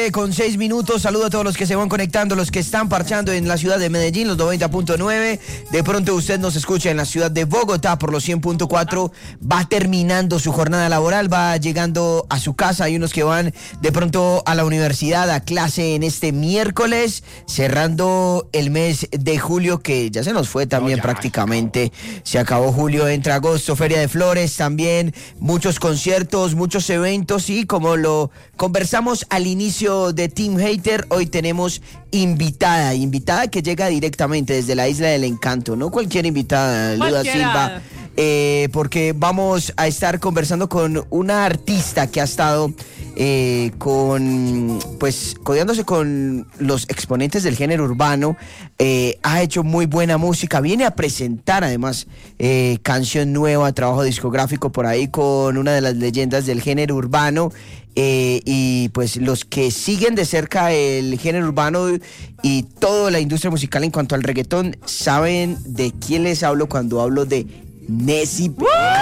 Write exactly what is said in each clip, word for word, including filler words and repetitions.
tarde con seis minutos. Saludo a todos los que se van conectando, los que están parchando en la ciudad de Medellín, los noventa punto nueve. De pronto usted nos escucha en la ciudad de Bogotá por los cien punto cuatro. Va terminando su jornada laboral, va llegando a su casa. Hay unos que van de pronto a la universidad, a clase en este miércoles, cerrando el mes de julio, que ya se nos fue también no, prácticamente. Se acabó julio, entra agosto, Feria de Flores, también muchos conciertos, muchos eventos, y como lo conversamos al inicio de Team Hater, hoy tenemos invitada, invitada que llega directamente desde la Isla del Encanto, no cualquier invitada, Luda Silva, eh, porque vamos a estar conversando con una artista que ha estado eh, con, pues, codeándose con los exponentes del género urbano, eh, ha hecho muy buena música, viene a presentar además eh, canción nueva, trabajo discográfico por ahí con una de las leyendas del género urbano. Eh, y pues los que siguen de cerca el género urbano y toda la industria musical en cuanto al reggaetón saben de quién les hablo cuando hablo de Nessie.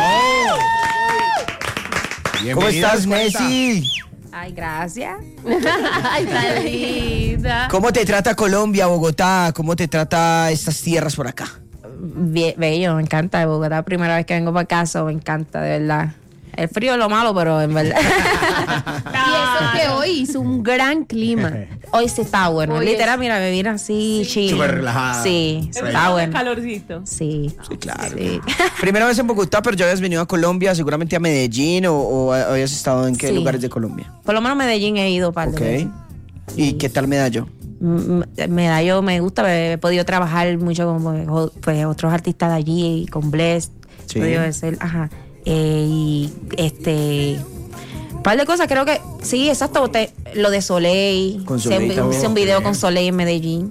¿Cómo estás, Nessie? Ay, gracias. Ay, tan linda. ¿Cómo te trata Colombia, Bogotá? ¿Cómo te trata estas tierras por acá? Bien, bello, me encanta Bogotá. Primera vez que vengo para acá, me encanta, de verdad. El frío es lo malo, pero en verdad. Y eso que hoy hizo un gran clima. Hoy sí está bueno. Hoy Literal, es... mira, me vine así, sí. chill. Súper relajada. Sí, sí. está bueno. Calorcito. Sí. Sí, claro. Sí. Primera vez en Bogotá, pero ya habías venido a Colombia, seguramente a Medellín, o, o habías estado en qué sí. lugares de Colombia. Por lo menos Medellín he ido un par de okay. veces. ¿Y qué tal Medallo? Medallo me gusta, he podido trabajar mucho con pues, otros artistas de allí, con Bless, sí. he podido ser, ajá. Eh, y este un par de cosas, creo que sí, exacto, te, lo de Soleil, hice un, un video con Soleil en Medellín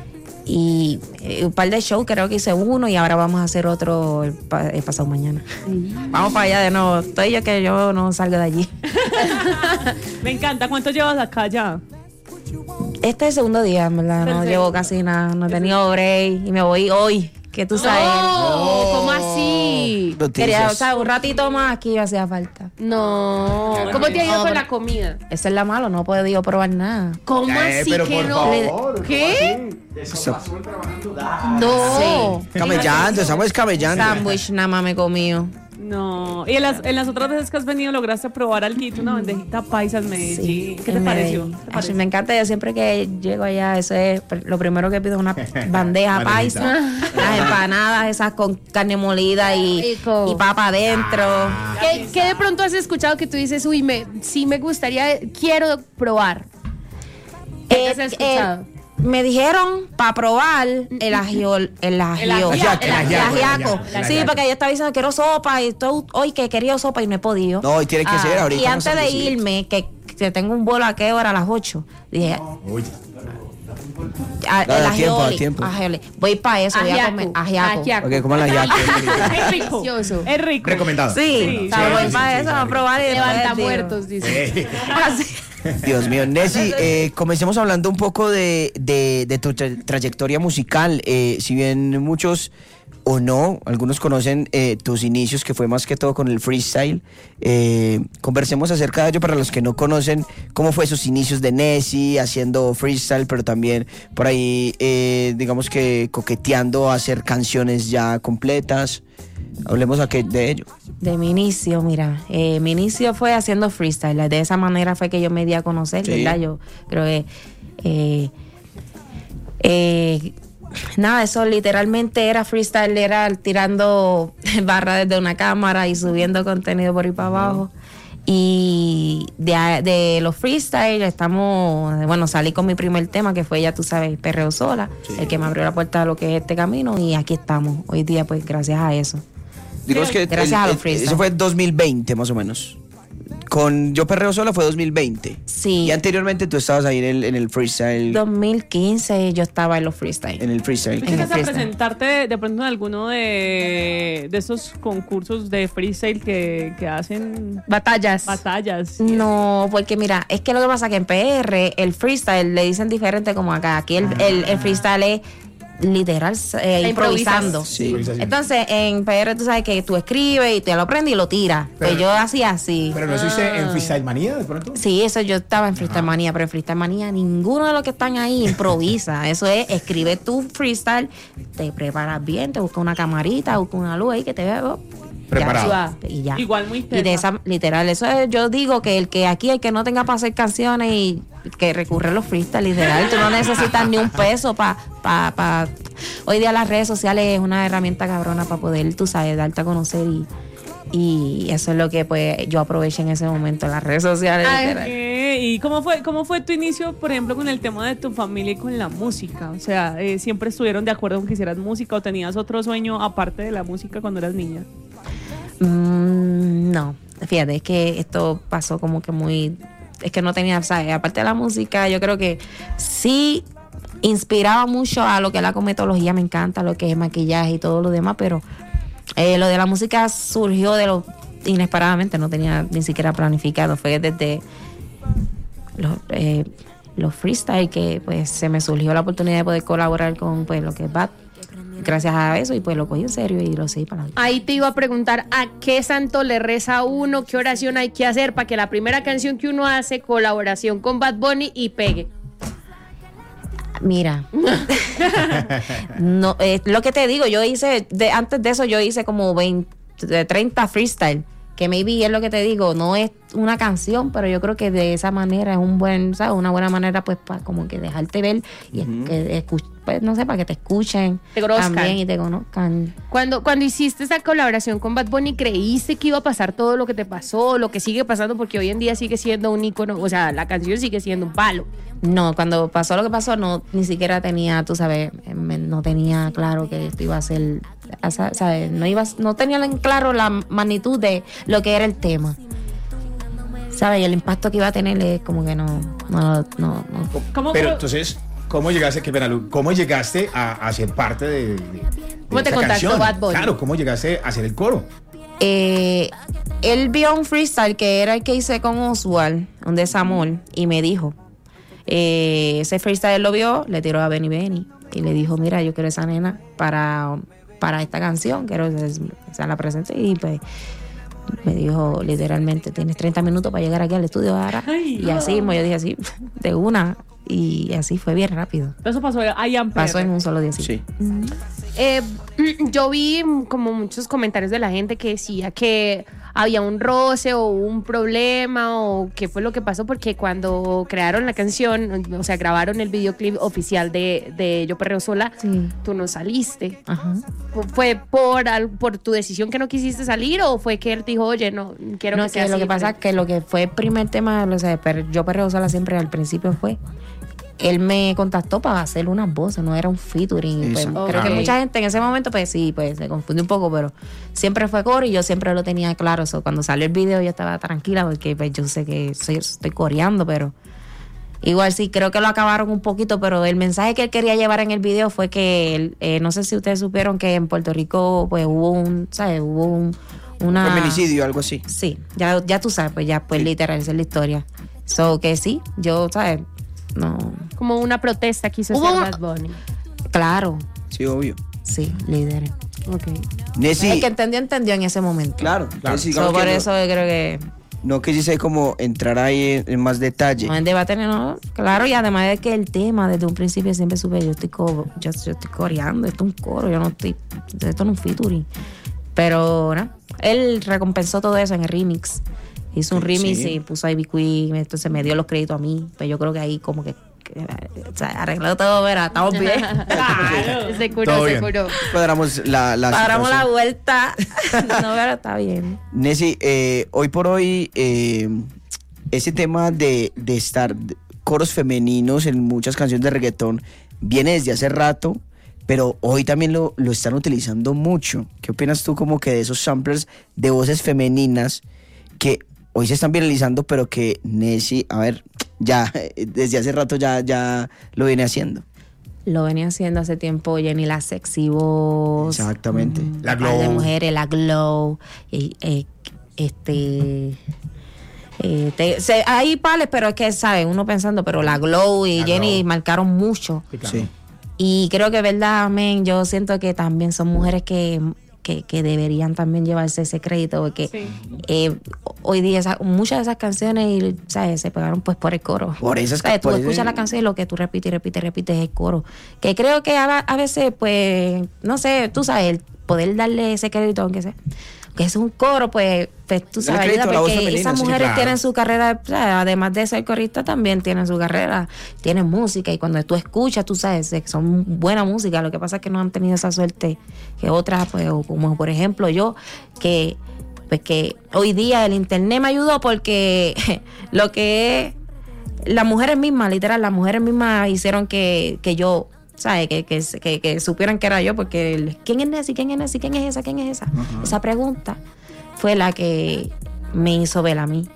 y eh, un par de shows, creo que hice uno y ahora vamos a hacer otro el, el pasado mañana. Sí. Vamos para allá de nuevo, estoy yo que yo no salgo de allí. Me encanta. ¿Cuánto llevas acá ya? Este es el segundo día, ¿verdad? No llevo casi nada, no he tenido break y me voy hoy. Que tú sabes. No, ¿cómo así? Quería, o sea, un ratito más aquí me hacía falta. No. ¿Cómo te ha ido no, con la comida? Eso es la malo, no he podido probar nada. ¿Cómo eh, así que no? Favor, ¿Qué? Eso. No. Sí. Camellando, estamos camellando. Sándwich nada más me comí. No. Y en las, en las otras veces que has venido lograste probar algo, una bandejita paisa en Medellín. Sí, ¿qué te pareció? ¿Te pareció? Me encanta, yo siempre que llego allá, eso es lo primero que pido, una bandeja paisa, las empanadas esas con carne molida y, y papa adentro. Ah, ¿Qué, ¿Qué de pronto has escuchado que tú dices, uy, me, sí me gustaría, quiero probar? ¿Qué eh, has escuchado? Eh, Me dijeron para probar el ajiol, el ajiol, el ajiaco. Sí, porque yo estaba diciendo quiero sopa y todo, hoy que quería sopa y no he podido. No, y tiene que ah, ser ahorita. Y antes de irme, que, que tengo un vuelo a qué hora, a las ocho, dije, uy. A, el ajioli, ajioli. Voy para eso, voy a comer ajiaco. Ok, ¿cómo el ajiaco? Es rico. Es rico. Recomendado. Sí, sí, o sea, sí, voy sí, para sí, eso, sí, a probar y levanta muertos, dice. Así. Dios mío, Nessie, eh, comencemos hablando un poco de, de, de tu tra- trayectoria musical. Eh, si bien muchos o no, algunos conocen eh, tus inicios, que fue más que todo con el freestyle. Eh, conversemos acerca de ello para los que no conocen cómo fue esos inicios de Nessie haciendo freestyle, pero también por ahí, eh, digamos que coqueteando a hacer canciones ya completas. Hablemos aquí de ello. De mi inicio, mira, eh, mi inicio fue haciendo freestyle. De esa manera fue que yo me di a conocer, sí. ¿verdad? Yo creo que eh, eh, nada, eso literalmente era freestyle, era tirando barra desde una cámara y subiendo contenido por ahí para abajo. Y de, de los freestyle estamos, bueno, salí con mi primer tema que fue, ya tú sabes, Perreo Sola, sí. el que me abrió la puerta a lo que es este camino, y aquí estamos hoy día, pues gracias a eso. Digamos que gracias el, a los el, freestyle. Eso fue dos mil veinte más o menos. Con Yo Perreo Sola fue dos mil veinte. Sí. Y anteriormente tú estabas ahí en el, en el freestyle. dos mil quince yo estaba en los freestyle. En el freestyle. ¿Tú llegas a presentarte de, de pronto en alguno de, de esos concursos de freestyle que, que hacen? Batallas. Batallas. No, porque mira, es que lo que pasa es que en P R el freestyle le dicen diferente como acá. Aquí el, el, el freestyle es literal eh, improvisando. Sí. Entonces, en P R tú sabes que tú escribes y te lo aprendes y lo tiras. Pero- Pues yo hacía así. ¿Pero no hiciste en Freestyle Manía de pronto? Sí, eso yo estaba en Freestyle Manía, pero en Freestyle Manía ninguno de los que están ahí improvisa. Eso es, escribe tu freestyle, te preparas bien, te busca una camarita, busca una luz ahí que te vea. oh, Preparado. ya, y ya. Igual muy Y de tefa. esa, literal, eso es, yo digo que el que aquí, el que no tenga para hacer canciones y que recurre a los freestyle, literal, tú no necesitas ni un peso para pa, pa. Hoy día las redes sociales es una herramienta cabrona para poder, tú sabes, darte a conocer y, y eso es lo que pues yo aproveché en ese momento, las redes sociales. Ay, literal. Eh, ¿Y cómo fue, cómo fue tu inicio, por ejemplo, con el tema de tu familia y con la música? O sea, eh, ¿siempre estuvieron de acuerdo con que hicieras música o tenías otro sueño aparte de la música cuando eras niña? Mm, no, fíjate, es que esto pasó como que muy, es que no tenía, ¿sabes? Aparte de la música, yo creo que sí inspiraba mucho a lo que es la cosmetología, me encanta, lo que es maquillaje y todo lo demás, pero eh, lo de la música surgió de lo inesperadamente, no tenía ni siquiera planificado, fue desde los, eh, los freestyle que pues se me surgió la oportunidad de poder colaborar con pues lo que es Bad. Gracias a eso y pues lo cogí en serio y lo seguí para adelante. Ahí te iba a preguntar a qué santo le reza uno, qué oración hay que hacer para que la primera canción que uno hace, colaboración con Bad Bunny y pegue. Mira, no, eh, lo que te digo, yo hice, de, antes de eso yo hice como veinte, de treinta freestyle, que maybe es lo que te digo, no es una canción, pero yo creo que de esa manera es un buen, ¿sabes? Una buena manera pues para como que dejarte ver y uh-huh. que escuch, pues, no sé, para que te escuchen te conozcan. También y te conozcan. Cuando, cuando hiciste esa colaboración con Bad Bunny, ¿creíste que iba a pasar todo lo que te pasó, lo que sigue pasando? Porque hoy en día sigue siendo un ícono, o sea, la canción sigue siendo un palo. No, cuando pasó lo que pasó, no, ni siquiera tenía, tú sabes, no tenía claro que esto iba a ser, ¿sabes? No iba, no tenía en claro la magnitud de lo que era el tema. ¿Sabes? Y el impacto que iba a tener es como que no, no, no. no. ¿Cómo, Pero cómo? entonces, ¿cómo llegaste, qué pena, ¿cómo llegaste a, a ser parte de, de, de ¿Cómo te esa contactó canción? Bad Bunny? Claro, ¿cómo llegaste a hacer el coro? Eh, él vio un freestyle que era el que hice con Oswald, un desamor, y me dijo, eh, ese freestyle lo vio, le tiró a Benny Benny y le dijo, mira, yo quiero esa nena para, para esta canción, quiero que se la presente y pues me dijo literalmente, tienes treinta minutos para llegar aquí al estudio ahora. Ay, y así, yo dije así, de una, y así fue bien rápido. Eso pasó allá en P R. Pasó en un solo día. Sí. Eh, yo vi como muchos comentarios de la gente que decía que había un roce o un problema o qué fue lo que pasó, porque cuando crearon la canción, o sea, grabaron el videoclip oficial de, de Yo Perreo Sola, Sí. tú no saliste. Ajá. ¿Fue por, al- por tu decisión que no quisiste salir o fue que él te dijo, oye, no, quiero No, que sea que lo así, que pasa es que lo que fue el primer tema, o sea, per- yo perreo sola siempre al principio fue, él me contactó para hacer unas voces, no era un featuring. Pues, Exacto. creo que Ok. mucha gente en ese momento, pues sí, pues se confundió un poco, pero siempre fue coro y yo siempre lo tenía claro. So, cuando salió el video yo estaba tranquila porque pues yo sé que soy- estoy coreando, pero igual sí, creo que lo acabaron un poquito, pero el mensaje que él quería llevar en el video fue que, él, eh, no sé si ustedes supieron que en Puerto Rico pues hubo un, ¿sabes? Hubo un, una... Feminicidio, algo así. Sí, ya, ya tú sabes, pues ya, pues literal, esa es la historia. So que sí, yo, ¿sabes? No. como una protesta quiso Hubo hacer un- Bad Bunny. Claro, Sí, obvio. sí, líder. Okay. Nessie, El que entendió, entendió en ese momento. claro, Claro. Nessie, So, digamos por que no- eso yo creo que no quisiste como entrar ahí en, en más detalle. no es debate, no. Claro, y además de que el tema, desde un principio siempre supe, yo estoy, co yo, yo estoy coreando, esto es un coro, yo no estoy, esto no es un featuring. Pero, ¿no? Él recompensó todo eso en el remix. Hizo un Sí, remix sí. y puso a Ivy Queen, entonces me dio los créditos a mí. Pues yo creo que ahí como que, que, o sea, arregló todo, verá, estamos bien. Se curó, Todo se bien. curó. Cuadramos la, la Paramos la situación. vuelta. No, pero está bien. Nessie, eh, hoy por hoy, eh, ese tema de, de estar de- coros femeninos en muchas canciones de reggaetón viene desde hace rato, pero hoy también lo, lo están utilizando mucho. ¿Qué opinas tú como que de esos samplers de voces femeninas que hoy se están viralizando, pero que Nessie, a ver, ya eh, desde hace rato ya, ya lo viene haciendo? Lo venía haciendo hace tiempo Jenny la Sexy Voz. Exactamente. mm, La un par de Glow. mujeres, la Glow. Y, eh, este. eh, te- se- hay pales, pero es que, ¿sabes? Uno pensando, pero la Glow y La Jenny Glow. marcaron mucho. Sí, claro. Sí. Y creo que, verdad, men, yo siento que también son mujeres que, que, que deberían también llevarse ese crédito, porque Sí. eh, hoy día esa- muchas de esas canciones, ¿sabes?, se pegaron pues por el coro. Por esas ¿Sabes? Tú por escuchas ese- la canción y lo que tú repites, repites, repites es el coro. Que creo que a, a veces, pues, no sé, tú sabes, el poder darle ese crédito, aunque sea, que es un coro, pues, pues tú Dale sabes, crédito ayuda, a la voz porque femenina, esas sí, mujeres claro. tienen su carrera, o sea, además de ser corista, también tienen su carrera, tienen música, y cuando tú escuchas, tú sabes que son buena música. Lo que pasa es que no han tenido esa suerte que otras, pues, o como por ejemplo yo, que pues que hoy día el internet me ayudó, porque lo que es las mujeres mismas, literal, las mujeres mismas hicieron que, que yo, ¿sabes? Que, que, que, que supieran que era yo, porque el, ¿quién es Nessie? ¿Quién es Nessie? ¿Quién es esa? ¿Quién es esa? Uh-huh. Esa pregunta fue la que me hizo ver a mí.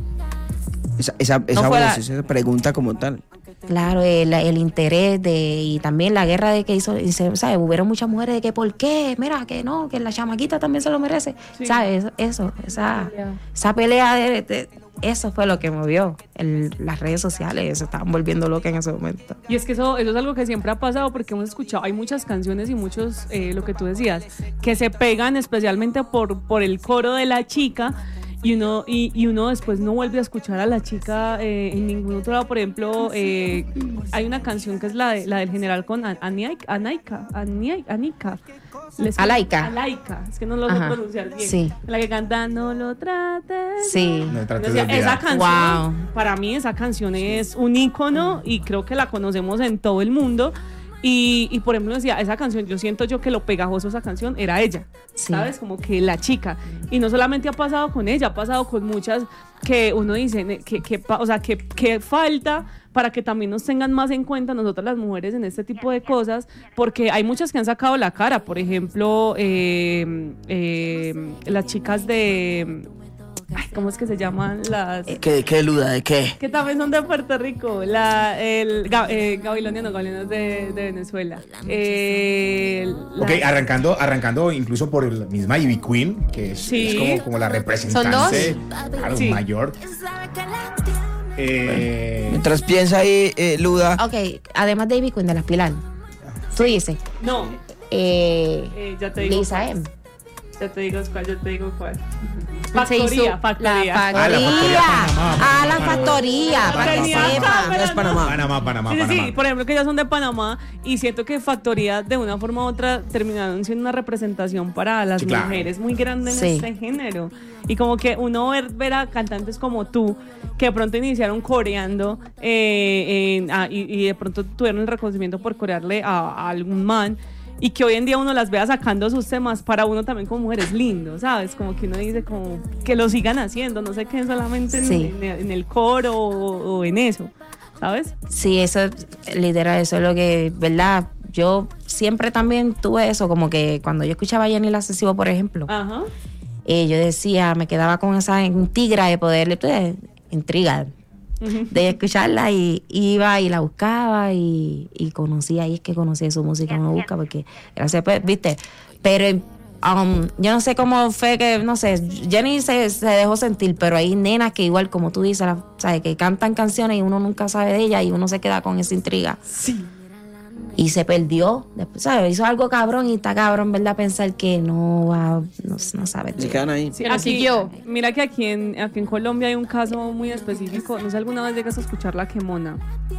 Esa, esa, esa No voz, fuera- esa pregunta como tal. Claro, el, el interés de, y también la guerra de que hizo, y se- ¿sabes? Hubieron muchas mujeres de que, ¿por qué? Mira, que no, que la chamaquita también se lo merece. Sí. ¿Sabes? Eso, esa, Pelea. esa pelea, de, de- eso fue lo que movió. El, las redes sociales se estaban volviendo locas en ese momento. Y es que eso, eso es algo que siempre ha pasado, porque hemos escuchado, hay muchas canciones y muchos, eh, lo que tú decías, que se pegan especialmente por, por el coro de la chica, y uno, y, y uno después no vuelve a escuchar a la chica eh, en ningún otro lado. Por ejemplo, eh, hay una canción que es la, de, la del general con An- Aniaika, Anaika, Aniaika, Anika. Les- Alaika. Alaika, es que no lo sé Ajá, pronunciar bien. sí. La que canta No lo trates. Sí. No trates O de sea, esa olvidar. canción, Wow. para mí esa canción es un ícono y creo que la conocemos en todo el mundo. Y, y por ejemplo decía, esa canción, yo siento yo que lo pegajoso de esa canción era ella, Sí. ¿sabes? Como que la chica. Y no solamente ha pasado con ella, ha pasado con muchas que uno dice, ne- que, que, pa- o sea, que, que falta para que también nos tengan más en cuenta nosotras las mujeres en este tipo de cosas, porque hay muchas que han sacado la cara. Por ejemplo, eh, eh, las chicas de... Ay, ¿cómo es que se llaman las...? ¿Qué, ¿De qué, Luda? ¿De qué? Que también son de Puerto Rico, la, el Ga- eh, Gabilonia, no, Gabilonia es de, de Venezuela. Eh, la- Ok, arrancando, arrancando incluso por la misma Ivy Queen, que es, Sí. es como, como la representante claro, Sí. mayor. Eh, Mientras piensa ahí, eh, Luda. Ok, además de Ivy Queen, de las Pilar. Tú dices, No, eh, eh, ya te digo. Lisa M. Ya te digo cuál, ya te digo cuál. Se Factoría, hizo factoría. la Ah, la factoría Panamá, Ah, la Panamá. factoría, para que Factoría, sepan. pero Es Panamá. Panamá, Panamá, Sí, sí, Panamá. sí, por ejemplo, que ellas son de Panamá y siento que Factoría de una forma u otra terminaron siendo una representación para las Sí, claro. mujeres muy grande en Sí. este género. Y como que uno ver, ver a cantantes como tú, que de pronto iniciaron coreando eh, en- ah, y, y de pronto tuvieron el reconocimiento por corearle a, a algún man, y que hoy en día uno las vea sacando sus temas, para uno también como mujer es lindo, ¿sabes? Como que uno dice como que lo sigan haciendo, no se queden solamente en, Sí. en el- en el coro o, o en eso, ¿sabes? Sí, eso, literal, eso es lo que, ¿verdad? Yo siempre también tuve eso, como que cuando yo escuchaba a Jenny La Sesivo, por ejemplo, Ajá. eh, yo decía, me quedaba con esa intriga de poder, pues, intriga, de escucharla, y iba y la buscaba y, y conocía, y es que conocía su música, uno busca, porque gracias, pues, viste, pero um, yo no sé cómo fue que, no sé, Jenny se, se dejó sentir, pero hay nenas que igual, como tú dices, la- ¿sabes? Que cantan canciones y uno nunca sabe de ellas y uno se queda con esa intriga. Sí. Y se perdió, después, ¿sabes? Hizo algo cabrón y está cabrón, ¿verdad? Pensar que no va, no, no sabe. Se quedan ahí. Sí, Pero aquí, siguió. mira que aquí en, aquí en Colombia hay un caso muy específico. No sé, alguna vez llegas a escuchar La Quemona.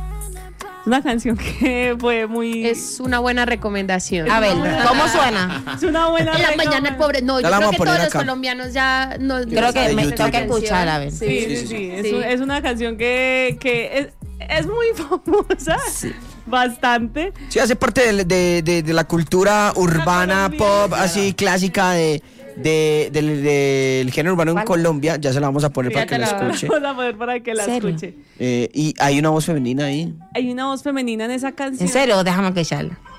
Es una canción que fue muy... Es una buena recomendación. A ver, ¿cómo suena? es una buena En la recomendación. mañana el pobre. No, Ya yo la creo vamos que a poner todos los acá. colombianos ya no. Creo no que saben me esa toca canción. escuchar, a ver. Sí, Sí, sí, sí, sí. sí. Es, Sí. un- es una canción que, que es, es muy famosa. Bastante. Sí, hace parte de, de- de- de la cultura urbana, colombiana. pop, así clásica de, de- del, del género urbano en ¿Cuál? Colombia. Ya se la vamos a poner Sí, para ya que te la la- escuche. Vamos a poner para que la ¿Serio? escuche. Eh, y hay una voz femenina ahí. Hay una voz femenina en esa canción. ¿En serio? Déjame escucharla.